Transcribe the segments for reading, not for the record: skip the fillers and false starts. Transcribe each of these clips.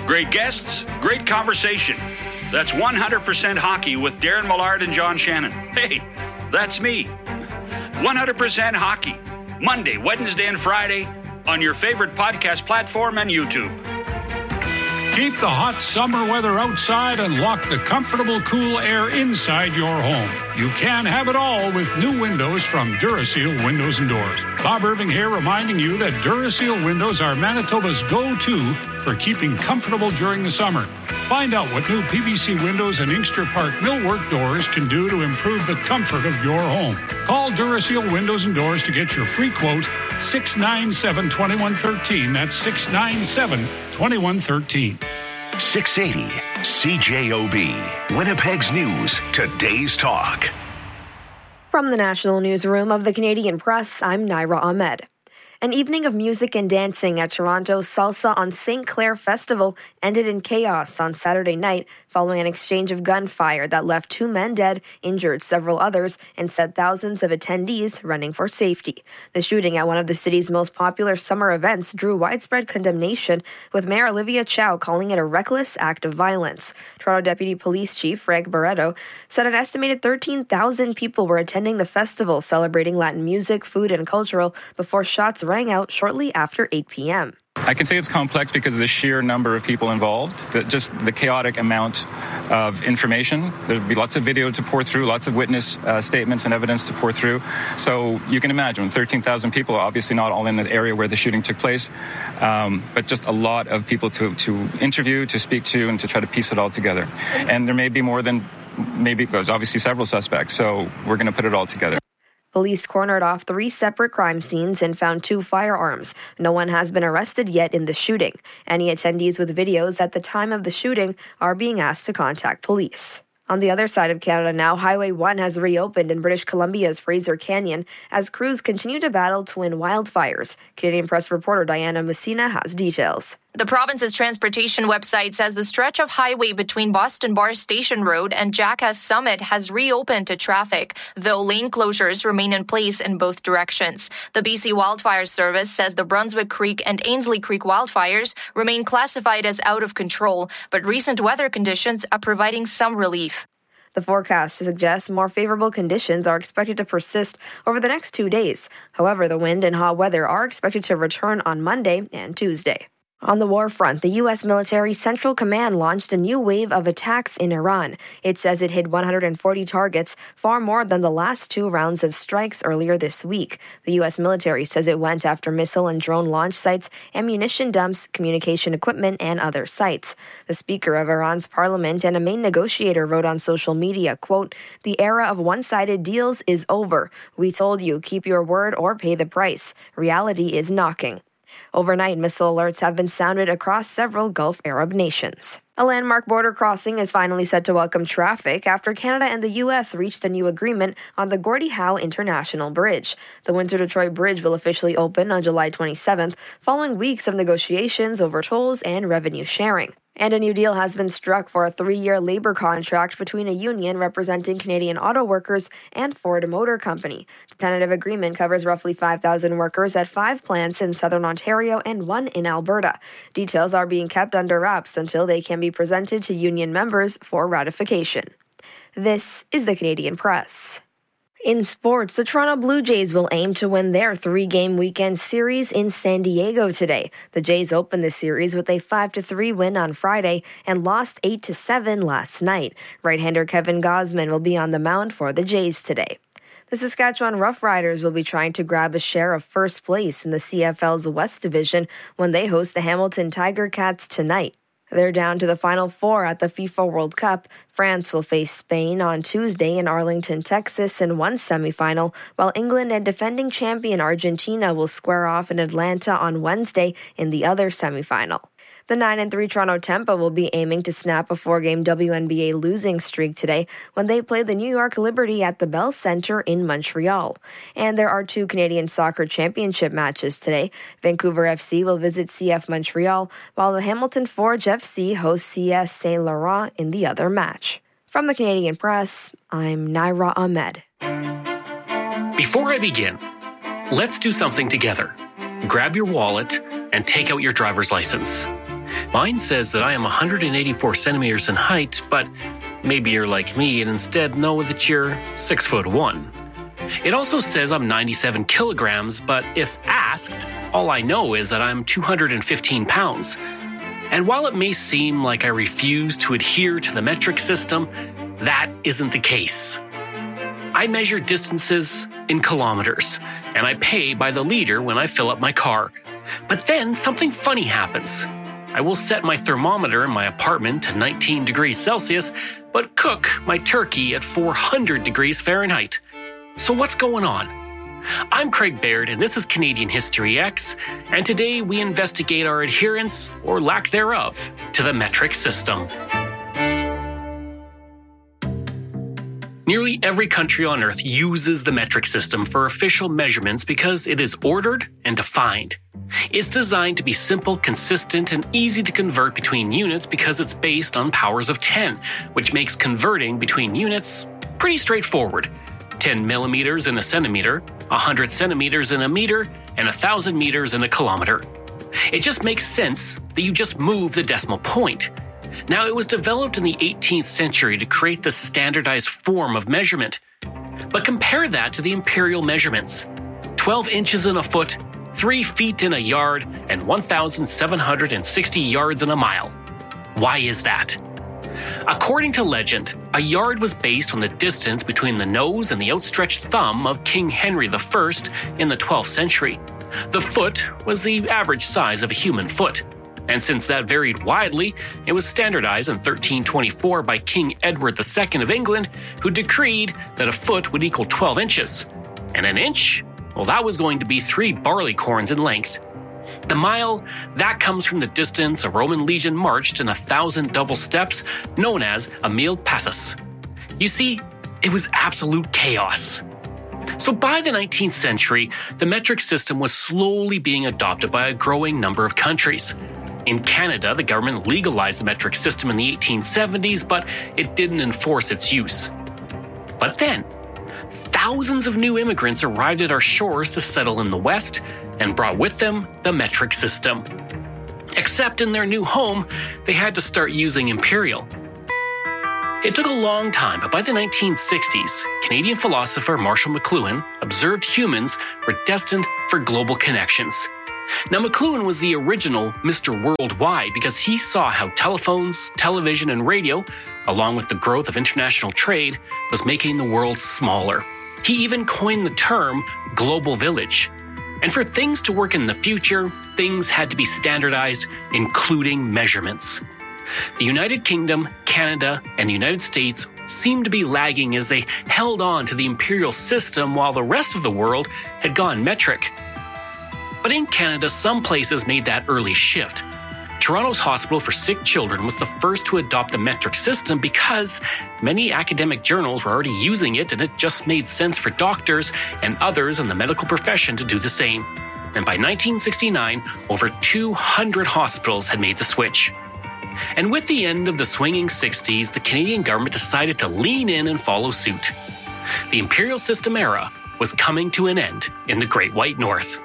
Great guests, great conversation. That's 100% Hockey with Darren Millard and John Shannon. Hey, that's me. 100% Hockey. Monday, Wednesday, and Friday on your favorite podcast platform and YouTube. Keep the hot summer weather outside and lock the comfortable, cool air inside your home. You can have it all with new windows from Duraseal Windows and Doors. Bob Irving here, reminding you that Duraseal windows are Manitoba's go-to for keeping comfortable during the summer. Find out what new PVC windows and Inkster Park millwork doors can do to improve the comfort of your home. Call Duraseal Windows and Doors to get your free quote, 697-2113. That's 697-2113. 680 CJOB, Winnipeg's News, today's talk. From the National Newsroom of the Canadian Press, I'm Naira Ahmed. An evening of music and dancing at Toronto's Salsa on St. Clair Festival ended in chaos on Saturday night following an exchange of gunfire that left 2 men dead, injured several others, and set thousands of attendees running for safety. The shooting at one of the city's most popular summer events drew widespread condemnation, with Mayor Olivia Chow calling it a reckless act of violence. Toronto Deputy Police Chief Frank Barreto said an estimated 13,000 people were attending the festival celebrating Latin music, food, and cultural before shots rang out shortly after 8 p.m. I can say it's complex because of the sheer number of people involved, just the chaotic amount of information. There'd be lots of video to pour through, lots of witness statements and evidence to pour through. So you can imagine 13,000 people, obviously not all in the area where the shooting took place, but just a lot of people to interview, to speak to, and to try to piece it all together. And there may be more than, there's obviously several suspects, so we're going to put it all together. Police cornered off 3 separate crime scenes and found 2 firearms. No one has been arrested yet in the shooting. Any attendees with videos at the time of the shooting are being asked to contact police. On the other side of Canada now, Highway 1 has reopened in British Columbia's Fraser Canyon as crews continue to battle twin wildfires. Canadian Press reporter Diana Messina has details. The province's transportation website says the stretch of highway between Boston Bar Station Road and Jackass Summit has reopened to traffic, though lane closures remain in place in both directions. The BC Wildfire Service says the Brunswick Creek and Ainslie Creek wildfires remain classified as out of control, but recent weather conditions are providing some relief. The forecast suggests more favorable conditions are expected to persist over the next 2 days. However, the wind and hot weather are expected to return on Monday and Tuesday. On the war front, the U.S. military Central Command launched a new wave of attacks in Iran. It says it hit 140 targets, far more than the last 2 rounds of strikes earlier this week. The U.S. military says it went after missile and drone launch sites, ammunition dumps, communication equipment, and other sites. The Speaker of Iran's parliament and a main negotiator wrote on social media, quote, "The era of one-sided deals is over. We told you, keep your word or pay the price. Reality is knocking." Overnight, missile alerts have been sounded across several Gulf Arab nations. A landmark border crossing is finally set to welcome traffic after Canada and the U.S. reached a new agreement on the Gordie Howe International Bridge. The Windsor-Detroit Bridge will officially open on July 27th, following weeks of negotiations over tolls and revenue sharing. And a new deal has been struck for a 3-year labor contract between a union representing Canadian auto workers and Ford Motor Company. The tentative agreement covers roughly 5,000 workers at 5 plants in southern Ontario and 1 in Alberta. Details are being kept under wraps until they can be presented to union members for ratification. This is the Canadian Press. In sports, the Toronto Blue Jays will aim to win their 3-game weekend series in San Diego today. The Jays opened the series with a 5-3 win on Friday and lost 8-7 last night. Right-hander Kevin Gausman will be on the mound for the Jays today. The Saskatchewan Roughriders will be trying to grab a share of first place in the CFL's West Division when they host the Hamilton Tiger Cats tonight. They're down to the Final 4 at the FIFA World Cup. France will face Spain on Tuesday in Arlington, Texas in one semifinal, while England and defending champion Argentina will square off in Atlanta on Wednesday in the other semifinal. The 9-3 Toronto Tempo will be aiming to snap a 4-game WNBA losing streak today when they play the New York Liberty at the Bell Centre in Montreal. And there are 2 Canadian Soccer Championship matches today. Vancouver FC will visit CF Montreal, while the Hamilton Forge FC hosts CS Saint Laurent in the other match. From the Canadian Press, I'm Naira Ahmed. Before I begin, let's do something together. Grab your wallet and take out your driver's license. Mine says that I am 184 centimeters in height, but maybe you're like me and instead know that you're 6'1". It also says I'm 97 kilograms, but if asked, all I know is that I'm 215 pounds. And while it may seem like I refuse to adhere to the metric system, that isn't the case. I measure distances in kilometers, and I pay by the liter when I fill up my car. But then something funny happens. I will set my thermometer in my apartment to 19 degrees Celsius, but cook my turkey at 400 degrees Fahrenheit. So what's going on? I'm Craig Baird, and this is Canadian History X, and today we investigate our adherence, or lack thereof, to the metric system. Nearly every country on Earth uses the metric system for official measurements because it is ordered and defined. It's designed to be simple, consistent, and easy to convert between units because it's based on powers of 10, which makes converting between units pretty straightforward. 10 millimeters in a centimeter, 100 centimeters in a meter, and 1,000 meters in a kilometer. It just makes sense that you just move the decimal point. Now, it was developed in the 18th century to create the standardized form of measurement. But compare that to the imperial measurements. 12 inches in a foot, 3 feet in a yard, and 1,760 yards in a mile. Why is that? According to legend, a yard was based on the distance between the nose and the outstretched thumb of King Henry I in the 12th century. The foot was the average size of a human foot. And since that varied widely, it was standardized in 1324 by King Edward II of England, who decreed that a foot would equal 12 inches. And an inch? Well, that was going to be 3 barley corns in length. The mile, that comes from the distance a Roman legion marched in 1,000 double steps, known as a mille passus. You see, it was absolute chaos. So by the 19th century, the metric system was slowly being adopted by a growing number of countries. In Canada, the government legalized the metric system in the 1870s, but it didn't enforce its use. But then, thousands of new immigrants arrived at our shores to settle in the West and brought with them the metric system. Except in their new home, they had to start using imperial. It took a long time, but by the 1960s, Canadian philosopher Marshall McLuhan observed humans were destined for global connections. Now, McLuhan was the original Mr. Worldwide because he saw how telephones, television, and radio, along with the growth of international trade, was making the world smaller. He even coined the term global village. And for things to work in the future, things had to be standardized, including measurements. The United Kingdom, Canada, and the United States seemed to be lagging as they held on to the imperial system while the rest of the world had gone metric. But in Canada, some places made that early shift. Toronto's Hospital for Sick Children was the first to adopt the metric system because many academic journals were already using it, and it just made sense for doctors and others in the medical profession to do the same. And by 1969, over 200 hospitals had made the switch. And with the end of the swinging 60s, the Canadian government decided to lean in and follow suit. The imperial system era was coming to an end in the Great White North.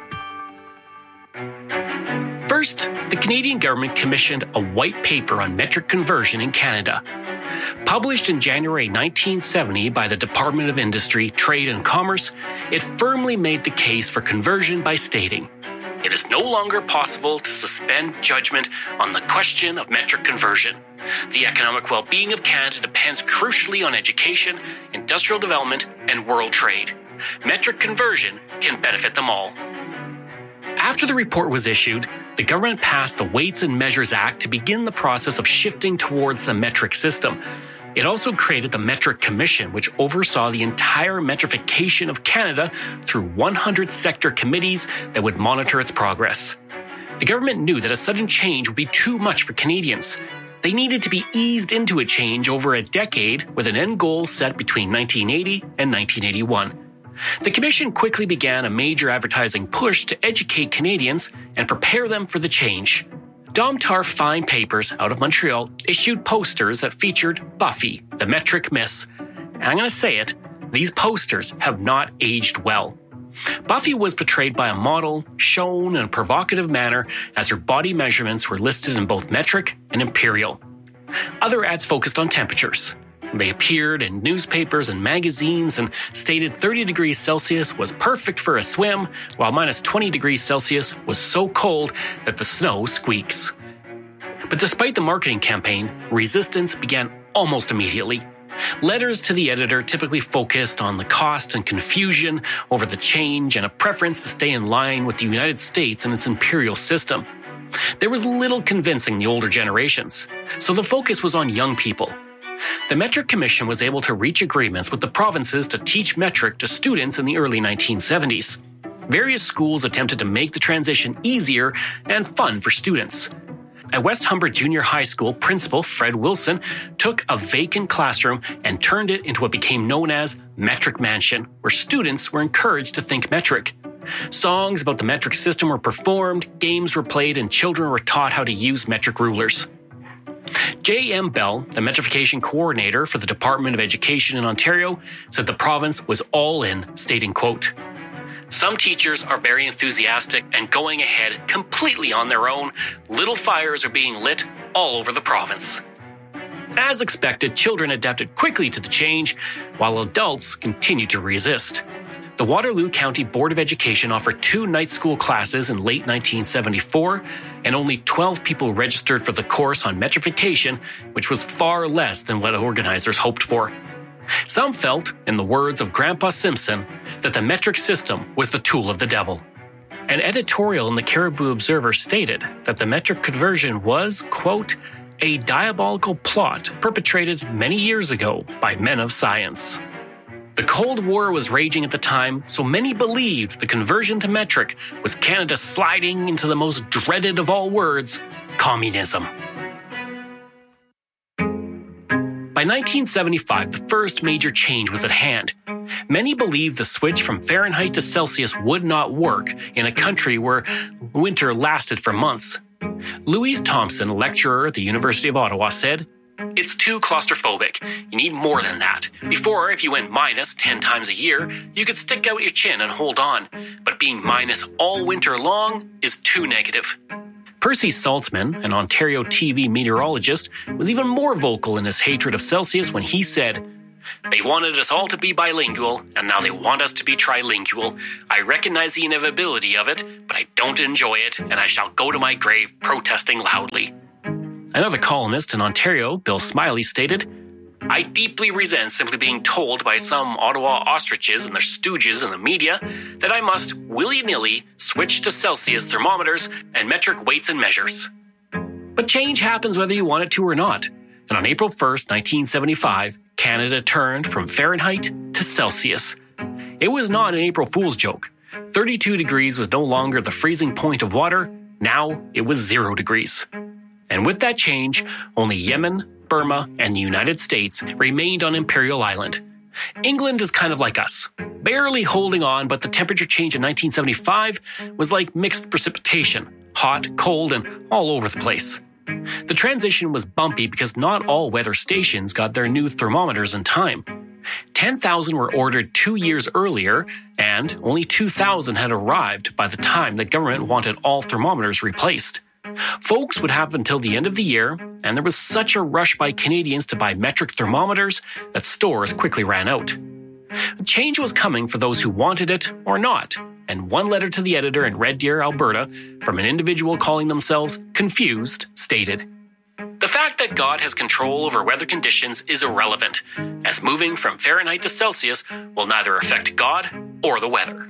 First, the Canadian government commissioned a white paper on metric conversion in Canada. Published in January 1970 by the Department of Industry, Trade and Commerce, it firmly made the case for conversion by stating, "It is no longer possible to suspend judgment on the question of metric conversion. The economic well-being of Canada depends crucially on education, industrial development, and world trade. Metric conversion can benefit them all." After the report was issued, the government passed the Weights and Measures Act to begin the process of shifting towards the metric system. It also created the Metric Commission, which oversaw the entire metrification of Canada through 100 sector committees that would monitor its progress. The government knew that a sudden change would be too much for Canadians. They needed to be eased into a change over a decade with an end goal set between 1980 and 1981. The Commission quickly began a major advertising push to educate Canadians and prepare them for the change. Domtar Fine Papers out of Montreal issued posters that featured Buffy, the metric miss. And I'm going to say it, these posters have not aged well. Buffy was portrayed by a model, shown in a provocative manner as her body measurements were listed in both metric and imperial. Other ads focused on temperatures. They appeared in newspapers and magazines and stated 30 degrees Celsius was perfect for a swim, while minus 20 degrees Celsius was so cold that the snow squeaks. But despite the marketing campaign, resistance began almost immediately. Letters to the editor typically focused on the cost and confusion over the change and a preference to stay in line with the United States and its imperial system. There was little convincing the older generations, so the focus was on young people. The Metric Commission was able to reach agreements with the provinces to teach metric to students in the early 1970s. Various schools attempted to make the transition easier and fun for students. At West Humber Junior High School, Principal Fred Wilson took a vacant classroom and turned it into what became known as Metric Mansion, where students were encouraged to think metric. Songs about the metric system were performed, games were played, and children were taught how to use metric rulers. J.M. Bell, the metrification coordinator for the Department of Education in Ontario, said the province was all in, stating, quote, "Some teachers are very enthusiastic and going ahead completely on their own. Little fires are being lit all over the province." As expected, children adapted quickly to the change, while adults continued to resist. The Waterloo County Board of Education offered 2 night school classes in late 1974, and only 12 people registered for the course on metrification, which was far less than what organizers hoped for. Some felt, in the words of Grandpa Simpson, that the metric system was the tool of the devil. An editorial in the Caribou Observer stated that the metric conversion was, quote, "a diabolical plot perpetrated many years ago by men of science." The Cold War was raging at the time, so many believed the conversion to metric was Canada sliding into the most dreaded of all words, communism. By 1975, the first major change was at hand. Many believed the switch from Fahrenheit to Celsius would not work in a country where winter lasted for months. Louise Thompson, a lecturer at the University of Ottawa, said, "It's too claustrophobic. You need more than that. Before, if you went minus 10 times a year, you could stick out your chin and hold on. But being minus all winter long is too negative." Percy Saltzman, an Ontario TV meteorologist, was even more vocal in his hatred of Celsius when he said, "They wanted us all to be bilingual, and now they want us to be trilingual. I recognize the inevitability of it, but I don't enjoy it, and I shall go to my grave protesting loudly." Another columnist in Ontario, Bill Smiley, stated, "I deeply resent simply being told by some Ottawa ostriches and their stooges in the media that I must willy-nilly switch to Celsius thermometers and metric weights and measures." But change happens whether you want it to or not, and on April 1st, 1975, Canada turned from Fahrenheit to Celsius. It was not an April Fool's joke. 32 degrees was no longer the freezing point of water, now it was 0 degrees. And with that change, only Yemen, Burma, and the United States remained on Imperial Island. England is kind of like us, barely holding on, but the temperature change in 1975 was like mixed precipitation, hot, cold, and all over the place. The transition was bumpy because not all weather stations got their new thermometers in time. 10,000 were ordered 2 years earlier, and only 2,000 had arrived by the time the government wanted all thermometers replaced. Folks would have until the end of the year, and there was such a rush by Canadians to buy metric thermometers that stores quickly ran out. Change was coming for those who wanted it or not, and one letter to the editor in Red Deer, Alberta, from an individual calling themselves Confused, stated, "The fact that God has control over weather conditions is irrelevant, as moving from Fahrenheit to Celsius will neither affect God or the weather."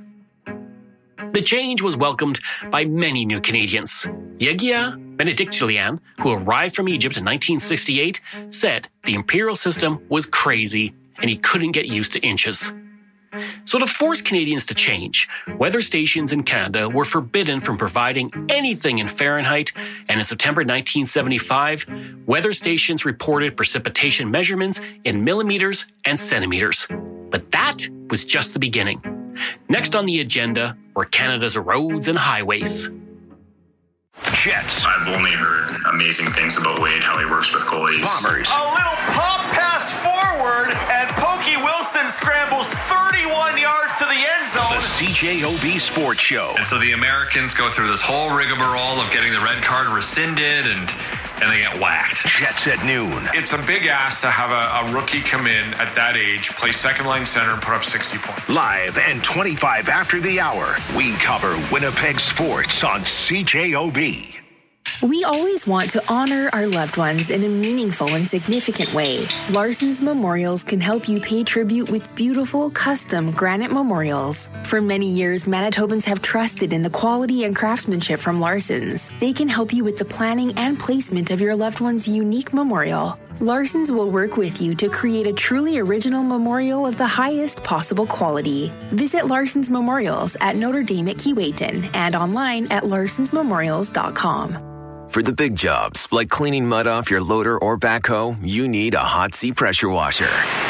The change was welcomed by many new Canadians. Yegia Benedictilian, who arrived from Egypt in 1968, said the imperial system was crazy and he couldn't get used to inches. So to force Canadians to change, weather stations in Canada were forbidden from providing anything in Fahrenheit, and in September 1975, weather stations reported precipitation measurements in millimeters and centimeters. But that was just the beginning. Next on the agenda were Canada's roads and highways. Jets. I've only heard amazing things about Wade, how he works with goalies. Bombers. A little pop pass forward, and Pokey Wilson scrambles 31 yards to the end zone. The CJOB Sports Show. And so the Americans go through this whole rigmarole of getting the red card rescinded, and they get whacked. Jets at noon. It's a big ask to have a rookie come in at that age, play second-line center, and put up 60 points. Live and 25 after the hour, we cover Winnipeg sports on CJOB. We always want to honor our loved ones in a meaningful and significant way. Larson's Memorials can help you pay tribute with beautiful, custom granite memorials. For many years, Manitobans have trusted in the quality and craftsmanship from Larson's. They can help you with the planning and placement of your loved one's unique memorial. Larson's will work with you to create a truly original memorial of the highest possible quality. Visit Larson's Memorials at Notre Dame at Keewatin and online at larsonsmemorials.com. For the big jobs, like cleaning mud off your loader or backhoe, you need a Hot Sea pressure washer.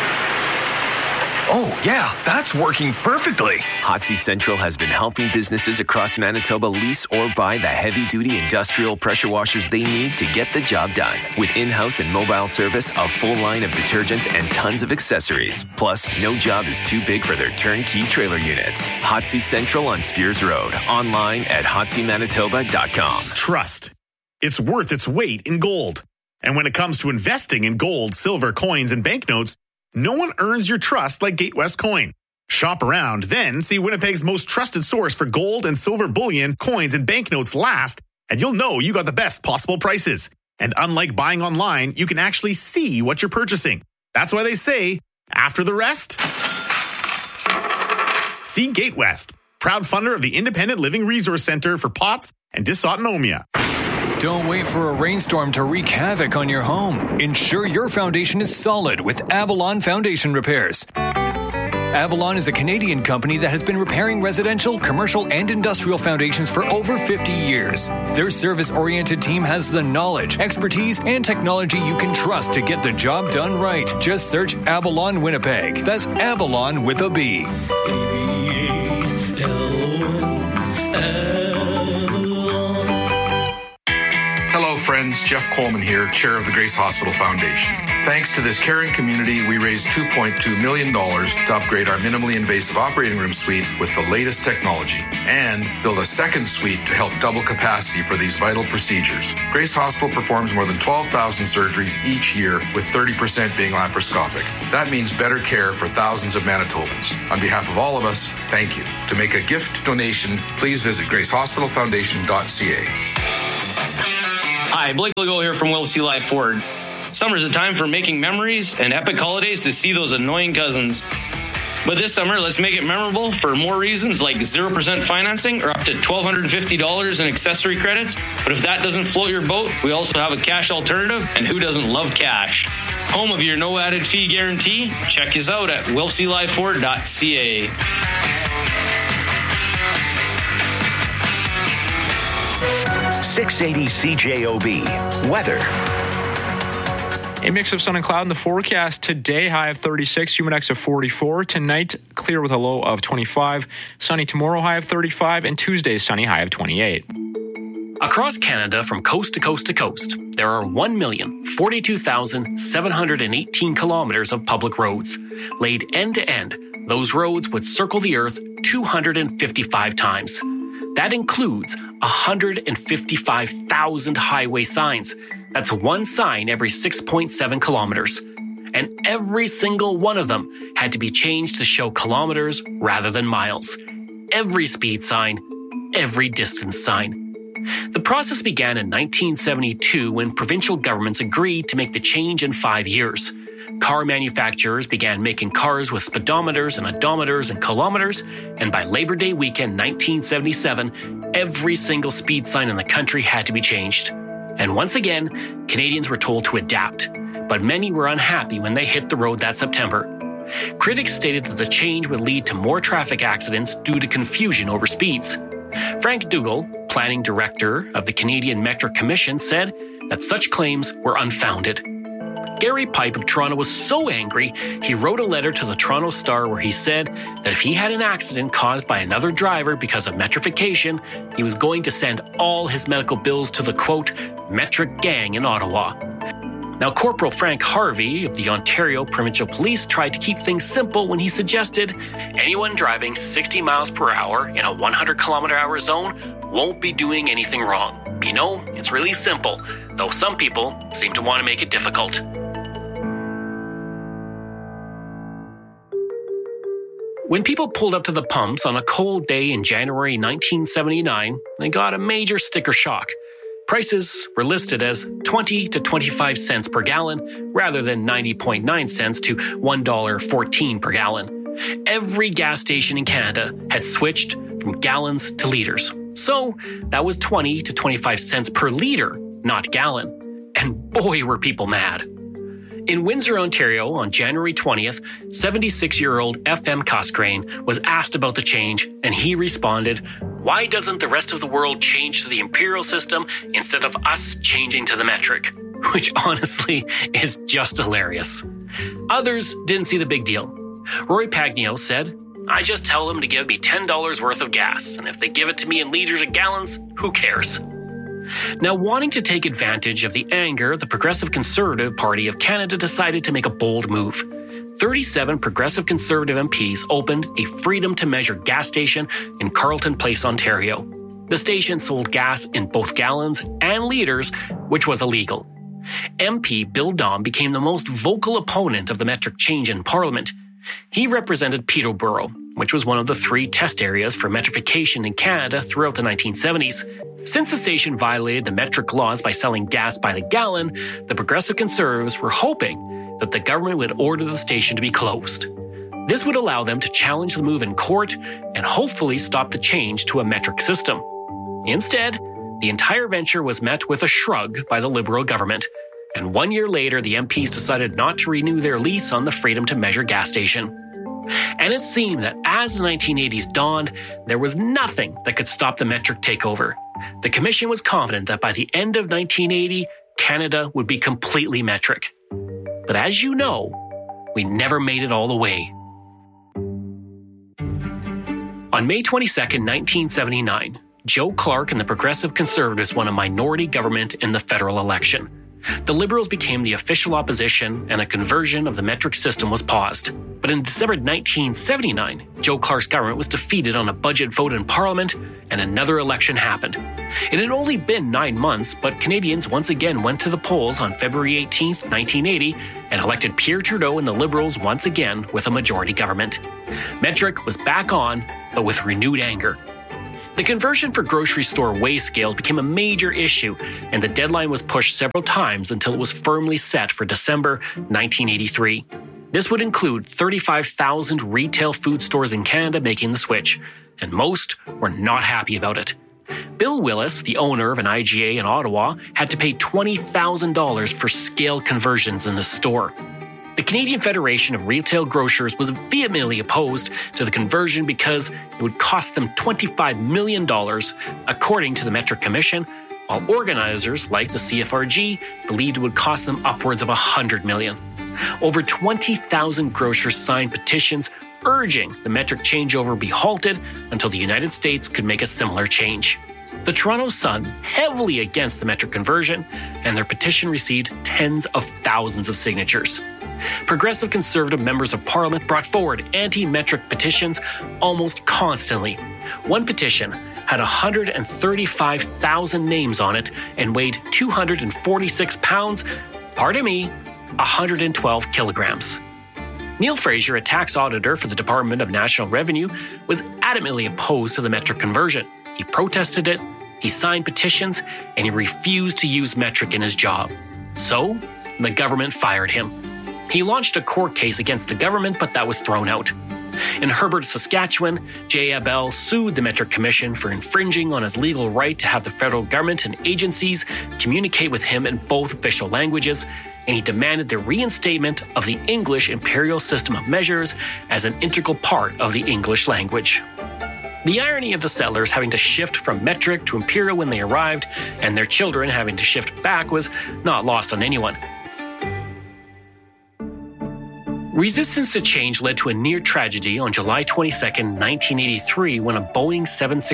Oh, yeah, that's working perfectly. Hot Sea Central has been helping businesses across Manitoba lease or buy the heavy-duty industrial pressure washers they need to get the job done. With in-house and mobile service, a full line of detergents, and tons of accessories. Plus, no job is too big for their turnkey trailer units. Hot Sea Central on Spears Road. Online at hotseamanitoba.com. Trust. It's worth its weight in gold. And when it comes to investing in gold, silver, coins, and banknotes, no one earns your trust like Gatewest Coin. Shop around, then see Winnipeg's most trusted source for gold and silver bullion, coins, and banknotes last, and you'll know you got the best possible prices. And unlike buying online, you can actually see what you're purchasing. That's why they say, after the rest, see Gatewest, proud funder of the Independent Living Resource Center for POTS and dysautonomia. Don't wait for a rainstorm to wreak havoc on your home. Ensure your foundation is solid with Avalon Foundation Repairs. Avalon is a Canadian company that has been repairing residential, commercial, and industrial foundations for over 50 years. Their service-oriented team has the knowledge, expertise, and technology you can trust to get the job done right. Just search Avalon Winnipeg. That's Avalon with a B. Hello friends, Jeff Coleman here, chair of the Grace Hospital Foundation. Thanks to this caring community, we raised $2.2 million to upgrade our minimally invasive operating room suite with the latest technology and build a second suite to help double capacity for these vital procedures. Grace Hospital performs more than 12,000 surgeries each year, with 30% being laparoscopic. That means better care for thousands of Manitobans. On behalf of all of us, thank you. To make a gift donation, please visit gracehospitalfoundation.ca. Hi, Blake Legault here from Will C. Live Ford. Summer's a time for making memories and epic holidays to see those annoying cousins. But this summer, let's make it memorable for more reasons like 0% financing or up to $1,250 in accessory credits. But if that doesn't float your boat, we also have a cash alternative, and who doesn't love cash? Home of your no added fee guarantee? Check us out at willcliveford.ca. 680 CJOB. Weather. A mix of sun and cloud in the forecast today. High of 36, humid index of 44. Tonight, clear with a low of 25. Sunny tomorrow, high of 35. And Tuesday, sunny, high of 28. Across Canada, from coast to coast to coast, there are 1,042,718 kilometers of public roads. Laid end to end, those roads would circle the earth 255 times. That includes 155,000 highway signs. That's one sign every 6.7 kilometers. And every single one of them had to be changed to show kilometers rather than miles. Every speed sign, every distance sign. The process began in 1972 when provincial governments agreed to make the change in 5 years. Car manufacturers began making cars with speedometers and odometers and kilometers, and by Labor Day weekend 1977, every single speed sign in the country had to be changed. And once again, Canadians were told to adapt, but many were unhappy when they hit the road that September. Critics stated that the change would lead to more traffic accidents due to confusion over speeds. Frank Dougal, planning director of the Canadian Metric Commission, said that such claims were unfounded. Gary Pipe of Toronto was so angry, he wrote a letter to the Toronto Star where he said that if he had an accident caused by another driver because of metrification, he was going to send all his medical bills to the, quote, metric gang in Ottawa. Now, Corporal Frank Harvey of the Ontario Provincial Police tried to keep things simple when he suggested anyone driving 60 miles per hour in a 100-kilometer-hour zone won't be doing anything wrong. You know, it's really simple, though some people seem to want to make it difficult. When people pulled up to the pumps on a cold day in January 1979, they got a major sticker shock. Prices were listed as 20 to 25 cents per gallon rather than 90.9 cents to $1.14 per gallon. Every gas station in Canada had switched from gallons to liters. So that was 20 to 25 cents per liter, not gallon. And boy, were people mad. In Windsor, Ontario, on January 20th, 76-year-old FM Cosgrain was asked about the change, and he responded, "Why doesn't the rest of the world change to the imperial system instead of us changing to the metric?" Which honestly is just hilarious. Others didn't see the big deal. Roy Pagnio said, "I just tell them to give me $10 worth of gas, and if they give it to me in liters or gallons, who cares?" Now, wanting to take advantage of the anger, the Progressive Conservative Party of Canada decided to make a bold move. 37 Progressive Conservative MPs opened a Freedom to Measure gas station in Carleton Place, Ontario. The station sold gas in both gallons and liters, which was illegal. MP Bill Dom became the most vocal opponent of the metric change in Parliament. He represented Peterborough, which was one of the 3 test areas for metrification in Canada throughout the 1970s. Since the station violated the metric laws by selling gas by the gallon, the Progressive Conservatives were hoping that the government would order the station to be closed. This would allow them to challenge the move in court and hopefully stop the change to a metric system. Instead, the entire venture was met with a shrug by the Liberal government, and 1 year later the MPs decided not to renew their lease on the Freedom to Measure gas station. And it seemed that as the 1980s dawned, there was nothing that could stop the metric takeover. The Commission was confident that by the end of 1980, Canada would be completely metric. But as you know, we never made it all the way. On May 22, 1979, Joe Clark and the Progressive Conservatives won a minority government in the federal election. The Liberals became the official opposition, and a conversion of the metric system was paused. But in December 1979, Joe Clark's government was defeated on a budget vote in Parliament, and another election happened. It had only been 9 months, but Canadians once again went to the polls on February 18, 1980, and elected Pierre Trudeau and the Liberals once again with a majority government. Metric was back on, but with renewed anger. The conversion for grocery store weigh scales became a major issue, and the deadline was pushed several times until it was firmly set for December 1983. This would include 35,000 retail food stores in Canada making the switch, and most were not happy about it. Bill Willis, the owner of an IGA in Ottawa, had to pay $20,000 for scale conversions in the store. The Canadian Federation of Retail Grocers was vehemently opposed to the conversion because it would cost them $25 million, according to the Metric Commission, while organizers like the CFRG believed it would cost them upwards of $100 million. Over 20,000 grocers signed petitions urging the metric changeover be halted until the United States could make a similar change. The Toronto Sun heavily against the metric conversion, and their petition received tens of thousands of signatures. Progressive Conservative members of Parliament brought forward anti-metric petitions almost constantly. One petition had 135,000 names on it and weighed 246 pounds, 112 kilograms. Neil Fraser, a tax auditor for the Department of National Revenue, was adamantly opposed to the metric conversion. He protested it, he signed petitions, and he refused to use metric in his job. So, the government fired him. He launched a court case against the government, but that was thrown out. In Herbert, Saskatchewan, J. Abel sued the Metric Commission for infringing on his legal right to have the federal government and agencies communicate with him in both official languages, and he demanded the reinstatement of the English imperial system of measures as an integral part of the English language. The irony of the settlers having to shift from metric to imperial when they arrived, and their children having to shift back, was not lost on anyone. Resistance to change led to a near tragedy on July 22, 1983, when a Boeing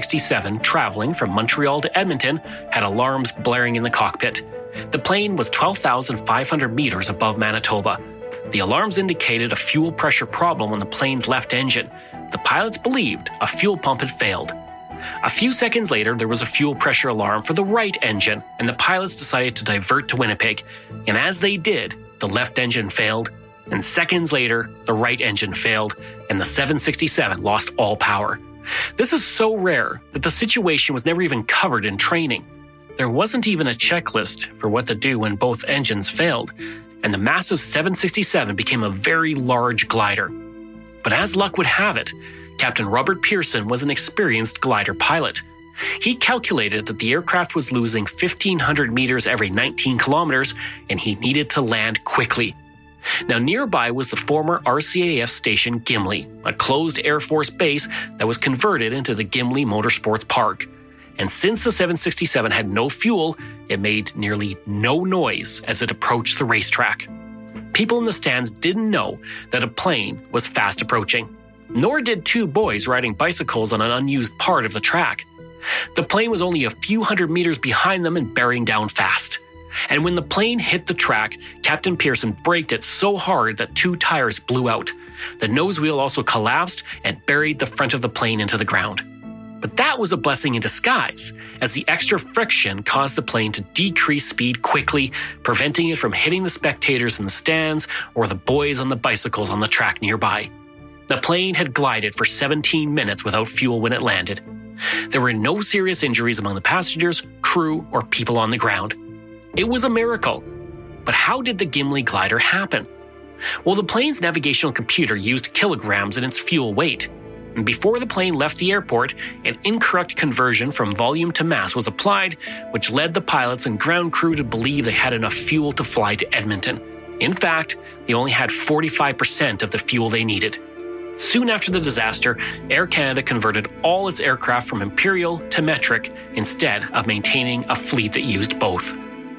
767 traveling from Montreal to Edmonton had alarms blaring in the cockpit. The plane was 12,500 meters above Manitoba. The alarms indicated a fuel pressure problem on the plane's left engine. The pilots believed a fuel pump had failed. A few seconds later, there was a fuel pressure alarm for the right engine, and the pilots decided to divert to Winnipeg. And as they did, the left engine failed, and seconds later, the right engine failed, and the 767 lost all power. This is so rare that the situation was never even covered in training. There wasn't even a checklist for what to do when both engines failed, and the massive 767 became a very large glider. But as luck would have it, Captain Robert Pearson was an experienced glider pilot. He calculated that the aircraft was losing 1,500 meters every 19 kilometers, and he needed to land quickly. Now, nearby was the former RCAF station Gimli, a closed Air Force base that was converted into the Gimli Motorsports Park. And since the 767 had no fuel, it made nearly no noise as it approached the racetrack. People in the stands didn't know that a plane was fast approaching, nor did two boys riding bicycles on an unused part of the track. The plane was only a few hundred meters behind them and bearing down fast. And when the plane hit the track, Captain Pearson braked it so hard that two tires blew out. The nose wheel also collapsed and buried the front of the plane into the ground. But that was a blessing in disguise, as the extra friction caused the plane to decrease speed quickly, preventing it from hitting the spectators in the stands or the boys on the bicycles on the track nearby. The plane had glided for 17 minutes without fuel when it landed. There were no serious injuries among the passengers, crew, or people on the ground. It was a miracle. But how did the Gimli glider happen? Well, the plane's navigational computer used kilograms in its fuel weight. And before the plane left the airport, an incorrect conversion from volume to mass was applied, which led the pilots and ground crew to believe they had enough fuel to fly to Edmonton. In fact, they only had 45% of the fuel they needed. Soon after the disaster, Air Canada converted all its aircraft from Imperial to metric instead of maintaining a fleet that used both.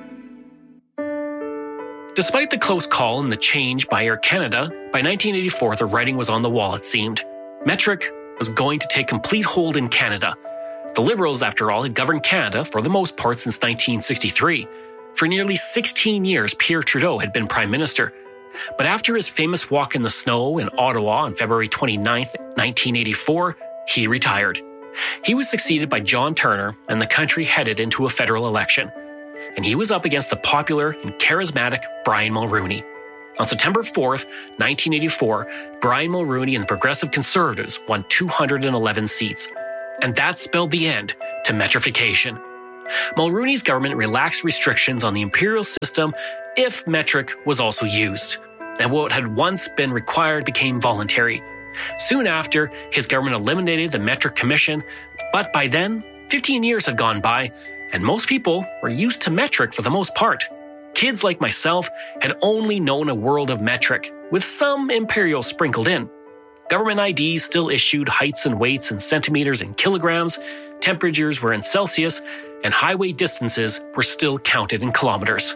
Despite the close call and the change by Air Canada, by 1984 the writing was on the wall, it seemed. Metric was going to take complete hold in Canada. The Liberals, after all, had governed Canada for the most part since 1963. For nearly 16 years, Pierre Trudeau had been Prime Minister. But after his famous walk in the snow in Ottawa on February 29, 1984, he retired. He was succeeded by John Turner, and the country headed into a federal election. And he was up against the popular and charismatic Brian Mulroney. On September 4th, 1984, Brian Mulroney and the Progressive Conservatives won 211 seats. And that spelled the end to metrification. Mulroney's government relaxed restrictions on the imperial system if metric was also used. And what had once been required became voluntary. Soon after, his government eliminated the Metric Commission, but by then, 15 years had gone by, and most people were used to metric for the most part. Kids like myself had only known a world of metric, with some imperial sprinkled in. Government IDs still issued heights and weights in centimeters and kilograms, temperatures were in Celsius, and highway distances were still counted in kilometers.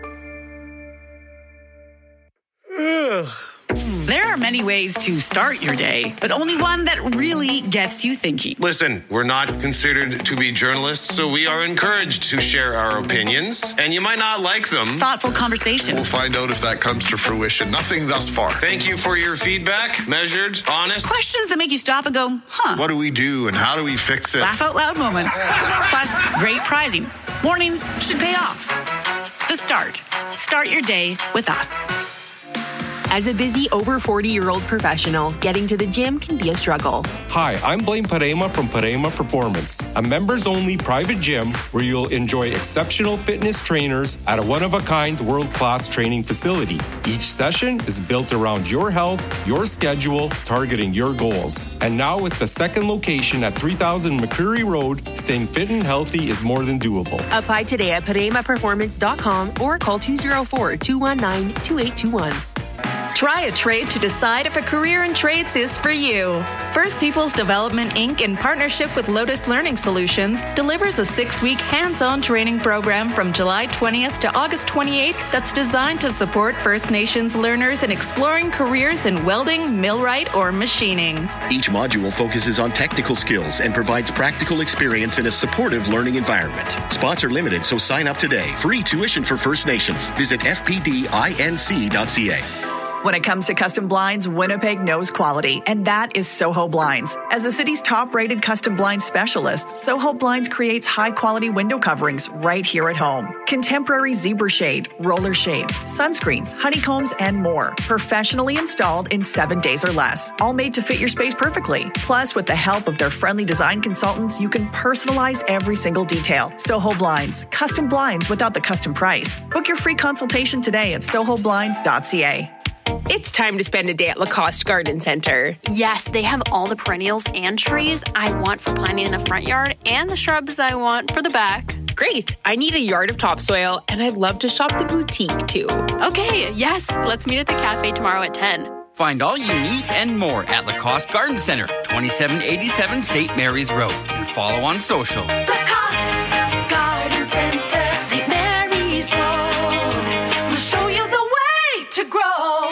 There are many ways to start your day, but only one that really gets you thinking. Listen, we're not considered to be journalists, so we are encouraged to share our opinions, and you might not like them. Thoughtful conversation. We'll find out if that comes to fruition. Nothing thus far. Thank you for your feedback. Measured, honest. Questions that make you stop and go, huh? What do we do and how do we fix it? Laugh out loud moments. Plus, great prizing. Mornings should pay off. The Start. Start your day with us. As a busy over 40-year-old professional, getting to the gym can be a struggle. Hi, I'm Blaine Parema from Parema Performance, a members-only private gym where you'll enjoy exceptional fitness trainers at a one-of-a-kind world-class training facility. Each session is built around your health, your schedule, targeting your goals. And now with the second location at 3000 McCreary Road, staying fit and healthy is more than doable. Apply today at ParemaPerformance.com or call 204-219-2821. Try a trade to decide if a career in trades is for you. First People's Development, Inc., in partnership with Lotus Learning Solutions, delivers a 6-week hands-on training program from July 20th to August 28th that's designed to support First Nations learners in exploring careers in welding, millwright, or machining. Each module focuses on technical skills and provides practical experience in a supportive learning environment. Spots are limited, so sign up today. Free tuition for First Nations. Visit fpdinc.ca. When it comes to custom blinds, Winnipeg knows quality, and that is Soho Blinds. As the city's top-rated custom blinds specialist, Soho Blinds creates high-quality window coverings right here at home. Contemporary zebra shade, roller shades, sunscreens, honeycombs, and more. Professionally installed in 7 days or less. All made to fit your space perfectly. Plus, with the help of their friendly design consultants, you can personalize every single detail. Soho Blinds. Custom blinds without the custom price. Book your free consultation today at sohoblinds.ca. It's time to spend a day at Lacoste Garden Centre. Yes, they have all the perennials and trees I want for planting in the front yard and the shrubs I want for the back. Great. I need a yard of topsoil, and I'd love to shop the boutique, too. Okay, yes. Let's meet at the cafe tomorrow at 10. Find all you need and more at Lacoste Garden Centre, 2787 St. Mary's Road. And follow on social. Lacoste Garden Centre, St. Mary's Road. We'll show you the way to grow.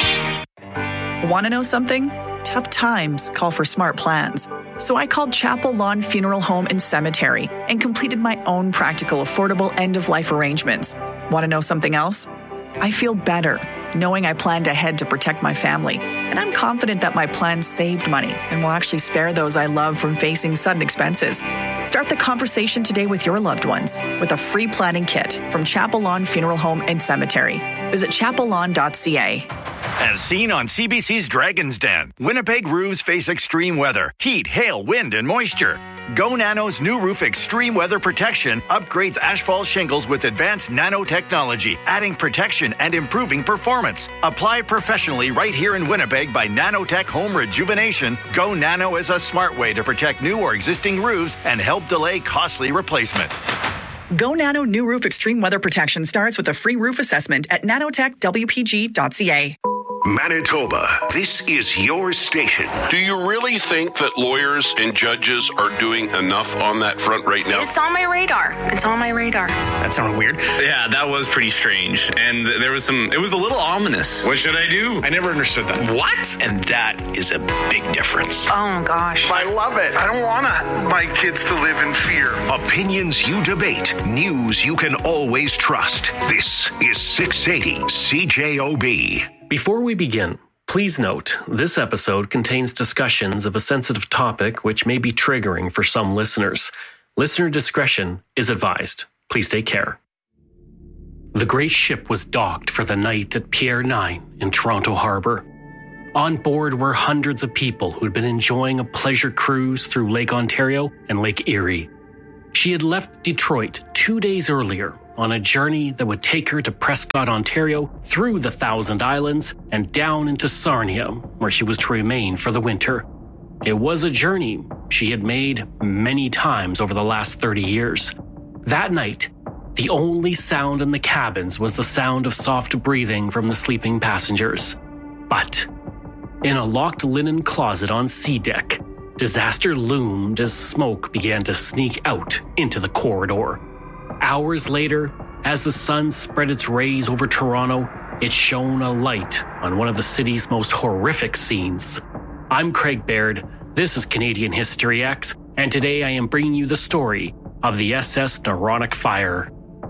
Want to know something? Tough times call for smart plans. So I called Chapel Lawn Funeral Home and Cemetery and completed my own practical, affordable end-of-life arrangements. Want to know something else? I feel better knowing I planned ahead to protect my family. And I'm confident that my plan saved money and will actually spare those I love from facing sudden expenses. Start the conversation today with your loved ones with a free planning kit from Chapel Lawn Funeral Home and Cemetery. Visit chapellawn.ca. As seen on CBC's Dragon's Den, Winnipeg roofs face extreme weather, heat, hail, wind, and moisture. Go Nano's new roof extreme weather protection upgrades asphalt shingles with advanced nanotechnology, adding protection and improving performance. Apply professionally right here in Winnipeg by Nanotech Home Rejuvenation. Go Nano is a smart way to protect new or existing roofs and help delay costly replacement. Go Nano New Roof Extreme Weather Protection starts with a free roof assessment at nanotechwpg.ca. Manitoba, this is your station. Do you really think that lawyers and judges are doing enough on that front right now? It's on my radar. That sounded weird. Yeah, that was pretty strange. And there was it was a little ominous. What should I do? I never understood that. What? And that is a big difference. Oh, gosh. I love it. I don't want my kids to live in fear. Opinions you debate, news you can always trust. This is 680 CJOB. Before we begin, please note, this episode contains discussions of a sensitive topic which may be triggering for some listeners. Listener discretion is advised. Please take care. The great ship was docked for the night at Pier 9 in Toronto Harbour. On board were hundreds of people who'd been enjoying a pleasure cruise through Lake Ontario and Lake Erie. She had left Detroit 2 days earlier on a journey that would take her to Prescott, Ontario, through the Thousand Islands and down into Sarnia, where she was to remain for the winter. It was a journey she had made many times over the last 30 years. That night, the only sound in the cabins was the sound of soft breathing from the sleeping passengers. But in a locked linen closet on sea deck, disaster loomed as smoke began to sneak out into the corridor. Hours later, as the sun spread its rays over Toronto, it shone a light on one of the city's most horrific scenes. I'm Craig Baird, this is Canadian History X, and today I am bringing you the story of the SS Noronha Fire.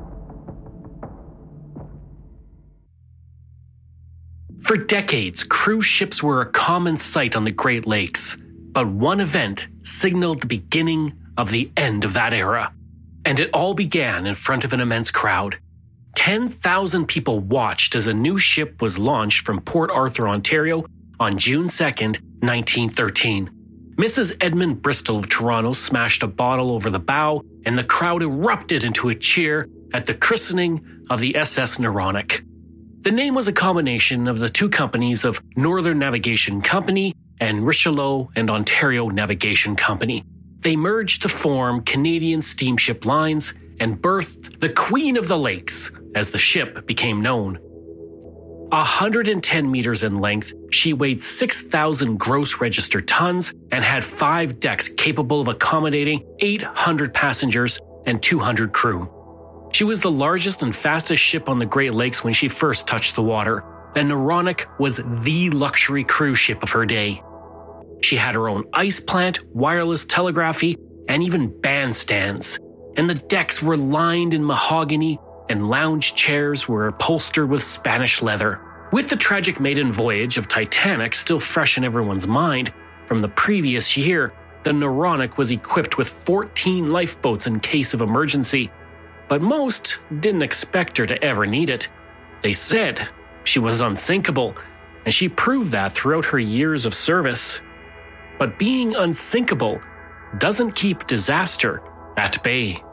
For decades, cruise ships were a common sight on the Great Lakes, but one event signaled the beginning of the end of that era. And it all began in front of an immense crowd. 10,000 people watched as a new ship was launched from Port Arthur, Ontario on June 2nd, 1913. Mrs. Edmund Bristol of Toronto smashed a bottle over the bow, and the crowd erupted into a cheer at the christening of the SS Noronha. The name was a combination of the two companies of Northern Navigation Company and Richelieu and Ontario Navigation Company. They merged to form Canadian Steamship Lines and birthed the Queen of the Lakes, as the ship became known. 110 meters in length, she weighed 6,000 gross registered tons and had 5 decks capable of accommodating 800 passengers and 200 crew. She was the largest and fastest ship on the Great Lakes when she first touched the water, and Noronic was the luxury cruise ship of her day. She had her own ice plant, wireless telegraphy, and even bandstands, and the decks were lined in mahogany and lounge chairs were upholstered with Spanish leather. With the tragic maiden voyage of Titanic still fresh in everyone's mind from the previous year, the Noronic was equipped with 14 lifeboats in case of emergency, but most didn't expect her to ever need it. They said she was unsinkable, and she proved that throughout her years of service. But being unsinkable doesn't keep disaster at bay.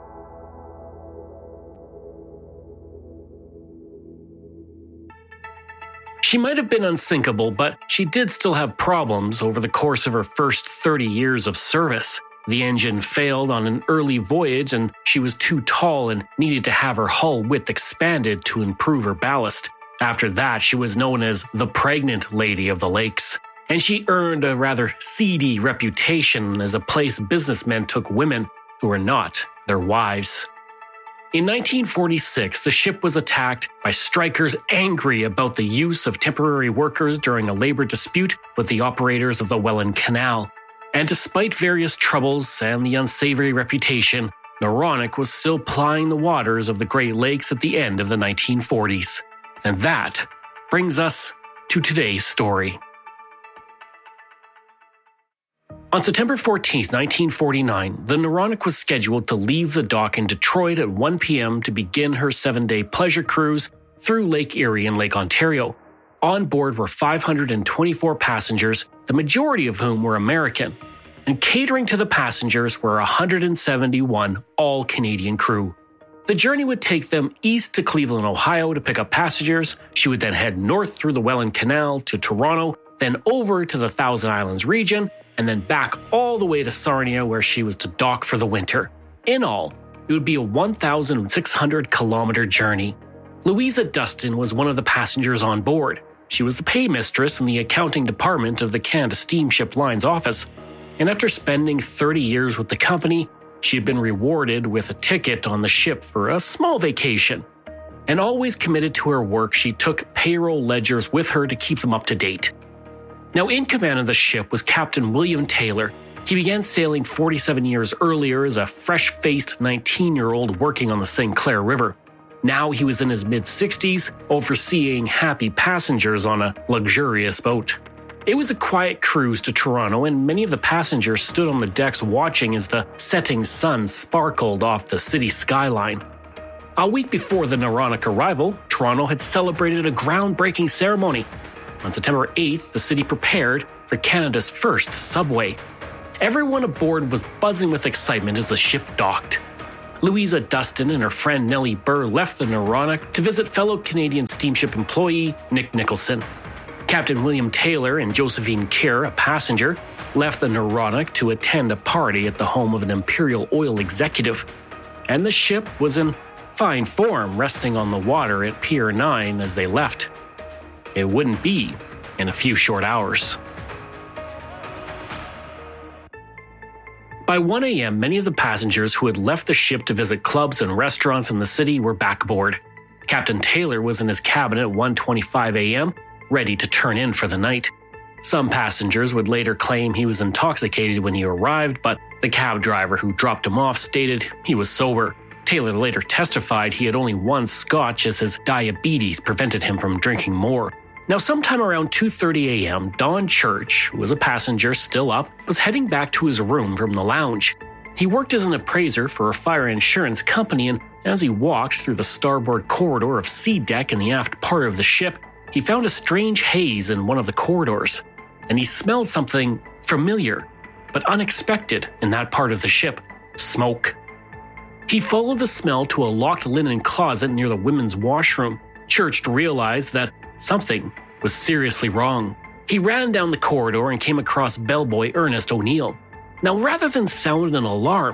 She might have been unsinkable, but she did still have problems over the course of her first 30 years of service. The engine failed on an early voyage, and she was too tall and needed to have her hull width expanded to improve her ballast. After that, she was known as the Pregnant Lady of the Lakes, and she earned a rather seedy reputation as a place businessmen took women who were not their wives. In 1946, the ship was attacked by strikers angry about the use of temporary workers during a labor dispute with the operators of the Welland Canal. And despite various troubles and the unsavory reputation, Noronic was still plying the waters of the Great Lakes at the end of the 1940s. And that brings us to today's story. On September 14, 1949, the Noronic was scheduled to leave the dock in Detroit at 1 p.m. to begin her 7-day pleasure cruise through Lake Erie and Lake Ontario. On board were 524 passengers, the majority of whom were American, and catering to the passengers were 171 all-Canadian crew. The journey would take them east to Cleveland, Ohio to pick up passengers. She would then head north through the Welland Canal to Toronto, then over to the Thousand Islands region, and then back all the way to Sarnia where she was to dock for the winter. In all, it would be a 1,600-kilometer journey. Louisa Dustin was one of the passengers on board. She was the paymistress in the accounting department of the Canada Steamship Lines office, and after spending 30 years with the company, she had been rewarded with a ticket on the ship for a small vacation. And always committed to her work, she took payroll ledgers with her to keep them up to date. Now, in command of the ship was Captain William Taylor. He began sailing 47 years earlier as a fresh-faced 19-year-old working on the St. Clair River. Now he was in his mid-60s, overseeing happy passengers on a luxurious boat. It was a quiet cruise to Toronto, and many of the passengers stood on the decks watching as the setting sun sparkled off the city skyline. A week before the Noronic arrival, Toronto had celebrated a groundbreaking ceremony. On September 8th, the city prepared for Canada's first subway. Everyone aboard was buzzing with excitement as the ship docked. Louisa Dustin and her friend Nellie Burr left the Noronic to visit fellow Canadian steamship employee Nick Nicholson. Captain William Taylor and Josephine Kerr, a passenger, left the Noronic to attend a party at the home of an Imperial Oil executive. And the ship was in fine form, resting on the water at Pier 9 as they left. It wouldn't be in a few short hours. By 1 a.m., many of the passengers who had left the ship to visit clubs and restaurants in the city were back aboard. Captain Taylor was in his cabin at 1:25 a.m., ready to turn in for the night. Some passengers would later claim he was intoxicated when he arrived, but the cab driver who dropped him off stated he was sober. Taylor later testified he had only one scotch as his diabetes prevented him from drinking more. Now, sometime around 2:30 a.m., Don Church, who was a passenger still up, was heading back to his room from the lounge. He worked as an appraiser for a fire insurance company, and as he walked through the starboard corridor of C deck in the aft part of the ship, he found a strange haze in one of the corridors, and he smelled something familiar but unexpected in that part of the ship: smoke. He followed the smell to a locked linen closet near the women's washroom. Church realized that something was seriously wrong. He ran down the corridor and came across bellboy Ernest O'Neill. Now, rather than sound an alarm,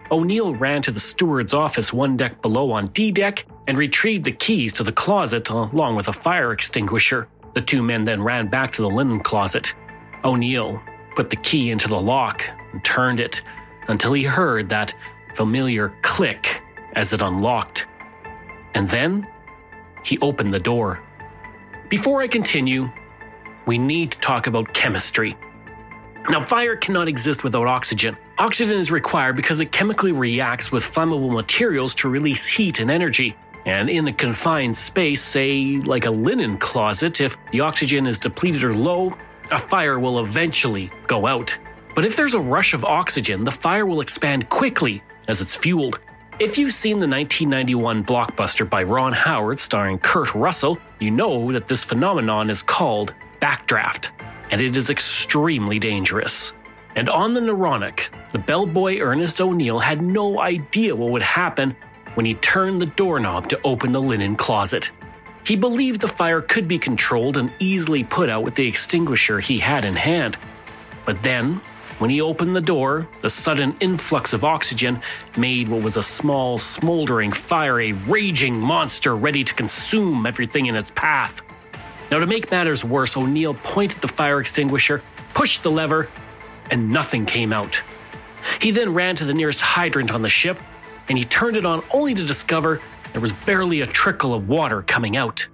O'Neill ran to the steward's office one deck below on D deck and retrieved the keys to the closet along with a fire extinguisher. The two men then ran back to the linen closet. O'Neill put the key into the lock and turned it until he heard that familiar click as it unlocked. And then he opened the door. Before I continue, we need to talk about chemistry. Now, fire cannot exist without oxygen. Oxygen is required because it chemically reacts with flammable materials to release heat and energy. And in a confined space, say like a linen closet, if the oxygen is depleted or low, a fire will eventually go out. But if there's a rush of oxygen, the fire will expand quickly as it's fueled. If you've seen the 1991 blockbuster by Ron Howard starring Kurt Russell, you know that this phenomenon is called backdraft, and it is extremely dangerous. And on the Noronic, the bellboy Ernest O'Neill had no idea what would happen when he turned the doorknob to open the linen closet. He believed the fire could be controlled and easily put out with the extinguisher he had in hand. But then, when he opened the door, the sudden influx of oxygen made what was a small, smoldering fire a raging monster ready to consume everything in its path. Now, to make matters worse, O'Neill pointed the fire extinguisher, pushed the lever, and nothing came out. He then ran to the nearest hydrant on the ship, and he turned it on only to discover there was barely a trickle of water coming out.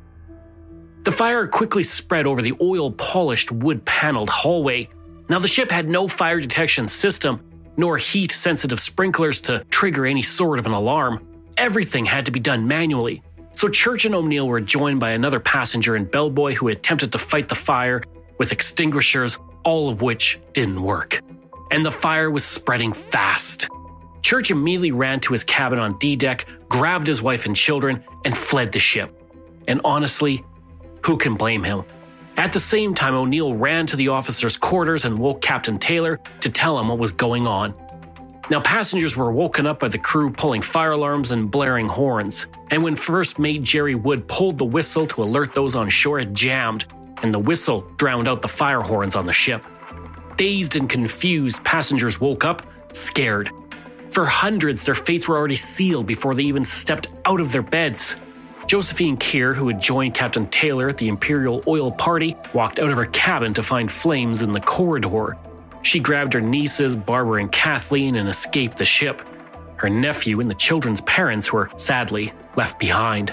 The fire quickly spread over the oil-polished, wood-paneled hallway. Now, the ship had no fire detection system, nor heat-sensitive sprinklers to trigger any sort of an alarm. Everything had to be done manually. So Church and O'Neill were joined by another passenger and bellboy who attempted to fight the fire with extinguishers, all of which didn't work. And the fire was spreading fast. Church immediately ran to his cabin on D deck, grabbed his wife and children, and fled the ship. And honestly, who can blame him? At the same time, O'Neill ran to the officers' quarters and woke Captain Taylor to tell him what was going on. Now, passengers were woken up by the crew pulling fire alarms and blaring horns. And when First Mate Jerry Wood pulled the whistle to alert those on shore, it jammed, and the whistle drowned out the fire horns on the ship. Dazed and confused, passengers woke up, scared. For hundreds, their fates were already sealed before they even stepped out of their beds. Josephine Keir, who had joined Captain Taylor at the Imperial Oil Party, walked out of her cabin to find flames in the corridor. She grabbed her nieces, Barbara and Kathleen, and escaped the ship. Her nephew and the children's parents were, sadly, left behind.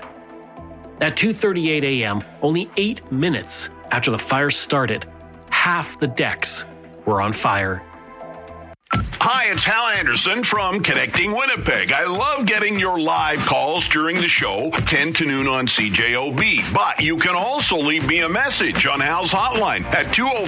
At 2:38 a.m., only 8 minutes after the fire started, half the decks were on fire. Hi, it's Hal Anderson from Connecting Winnipeg. I love getting your live calls during the show, 10 to noon on CJOB. But you can also leave me a message on Hal's hotline at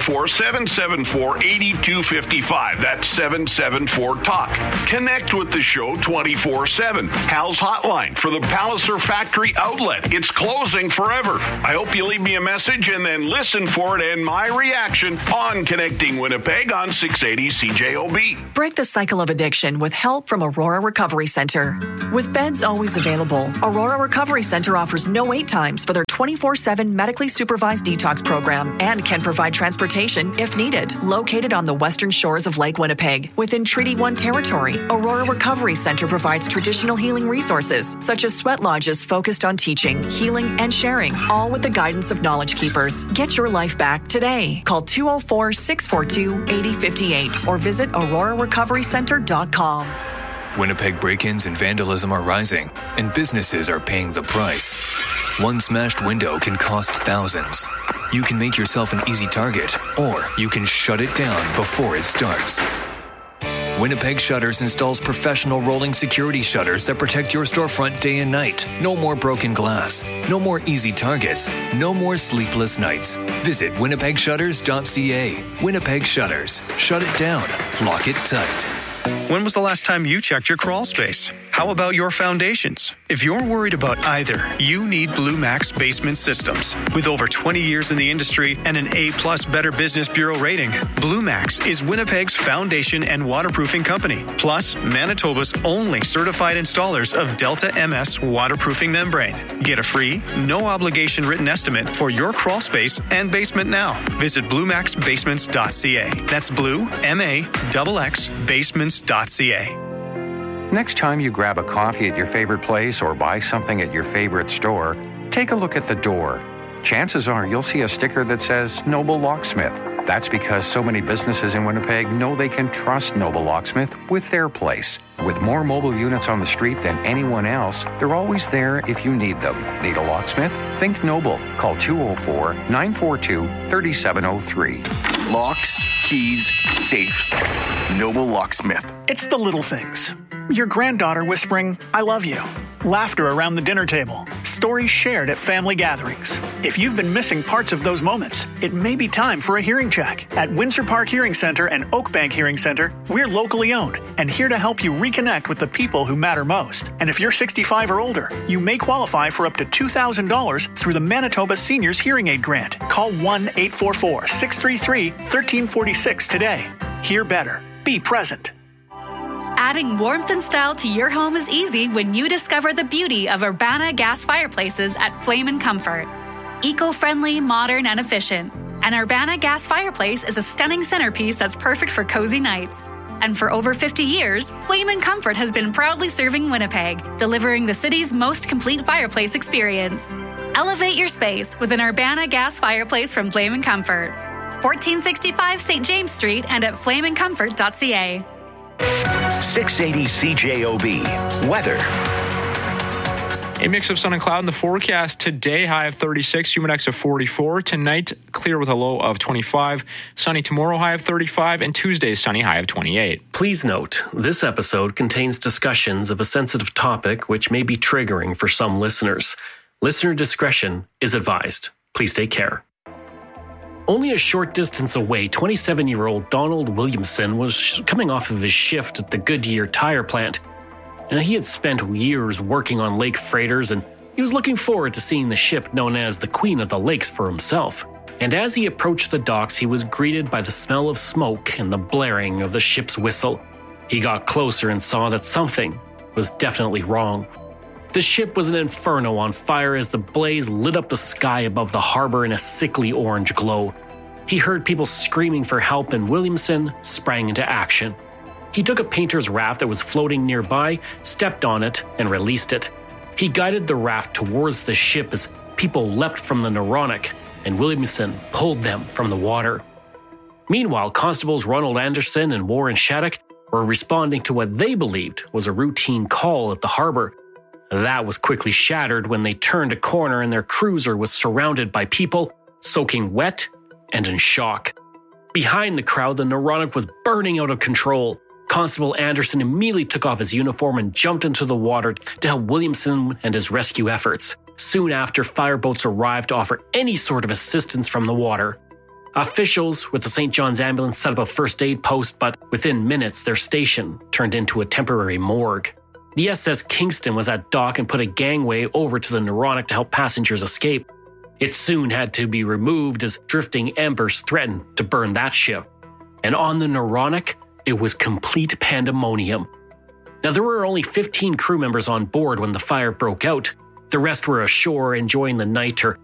204-774-8255. That's 774-TALK. Connect with the show 24/7. Hal's hotline for the Palliser Factory outlet. It's closing forever. I hope you leave me a message and then listen for it and my reaction on Connecting Winnipeg on 680 CJOB. Break the cycle of addiction with help from Aurora Recovery Center. With beds always available, Aurora Recovery Center offers no wait times for their 24/7 medically supervised detox program and can provide transportation if needed. Located on the western shores of Lake Winnipeg, within Treaty 1 territory, Aurora Recovery Center provides traditional healing resources such as sweat lodges focused on teaching, healing, and sharing, all with the guidance of Knowledge Keepers. Get your life back today. Call 204-642-8058 or visit AuroraRecoveryCenter.com. Winnipeg break-ins and vandalism are rising, and businesses are paying the price. One smashed window can cost thousands. You can make yourself an easy target, or you can shut it down before it starts. Winnipeg Shutters installs professional rolling security shutters that protect your storefront day and night. No more broken glass. No more easy targets. No more sleepless nights. Visit winnipegshutters.ca. Winnipeg Shutters. Shut it down. Lock it tight. When was the last time you checked your crawl space? How about your foundations? If you're worried about either, you need Blue Max Basement Systems. With over 20 years in the industry and an A+ Better Business Bureau rating, Blue Max is Winnipeg's foundation and waterproofing company, plus Manitoba's only certified installers of Delta MS waterproofing membrane. Get a free, no-obligation written estimate for your crawl space and basement now. Visit BlueMaxBasements.ca. That's Blue, M-A-X-X, Basements.ca. Next time you grab a coffee at your favorite place or buy something at your favorite store, take a look at the door. Chances are you'll see a sticker that says Noble Locksmith. That's because so many businesses in Winnipeg know they can trust Noble Locksmith with their place. With more mobile units on the street than anyone else, they're always there if you need them. Need a locksmith? Think Noble. Call 204-942-3703. Locks, keys, safes. Noble Locksmith. It's the little things. Your granddaughter whispering, "I love you." Laughter around the dinner table. Stories shared at family gatherings. If you've been missing parts of those moments, it may be time for a hearing check. At Windsor Park Hearing Center and Oakbank Hearing Center, we're locally owned and here to help you reconnect with the people who matter most. And if you're 65 or older, you may qualify for up to $2,000 through the Manitoba Seniors Hearing Aid Grant. Call 1-844-633-1346 today. Hear better. Be present. Adding warmth and style to your home is easy when you discover the beauty of Urbana gas fireplaces at Flame & Comfort. Eco-friendly, modern, and efficient. An Urbana gas fireplace is a stunning centerpiece that's perfect for cozy nights. And for over 50 years, Flame & Comfort has been proudly serving Winnipeg, delivering the city's most complete fireplace experience. Elevate your space with an Urbana gas fireplace from Flame & Comfort. 1465 St. James Street and at flameandcomfort.ca. 680 CJOB. Weather. A mix of sun and cloud in the forecast today, high of 36, humid index of 44. Tonight, clear with a low of 25. Sunny tomorrow, high of 35. And Tuesday, sunny, high of 28. Please note, this episode contains discussions of a sensitive topic which may be triggering for some listeners. Listener discretion is advised. Please take care. Only a short distance away, 27-year-old Donald Williamson was coming off of his shift at the Goodyear tire plant. Now, he had spent years working on lake freighters, and he was looking forward to seeing the ship known as the Queen of the Lakes for himself. And as he approached the docks, he was greeted by the smell of smoke and the blaring of the ship's whistle. He got closer and saw that something was definitely wrong. The ship was an inferno on fire as the blaze lit up the sky above the harbor in a sickly orange glow. He heard people screaming for help, and Williamson sprang into action. He took a painter's raft that was floating nearby, stepped on it, and released it. He guided the raft towards the ship as people leapt from the Noronha, and Williamson pulled them from the water. Meanwhile, Constables Ronald Anderson and Warren Shattuck were responding to what they believed was a routine call at the harbor. That was quickly shattered when they turned a corner and their cruiser was surrounded by people, soaking wet and in shock. Behind the crowd, the Noronha was burning out of control. Constable Anderson immediately took off his uniform and jumped into the water to help Williamson and his rescue efforts. Soon after, fireboats arrived to offer any sort of assistance from the water. Officials with the St. John's ambulance set up a first aid post, but within minutes, their station turned into a temporary morgue. The SS Kingston was at dock and put a gangway over to the Noronha to help passengers escape. It soon had to be removed as drifting embers threatened to burn that ship. And on the Noronha, it was complete pandemonium. Now, there were only 15 crew members on board when the fire broke out. The rest were ashore enjoying the night or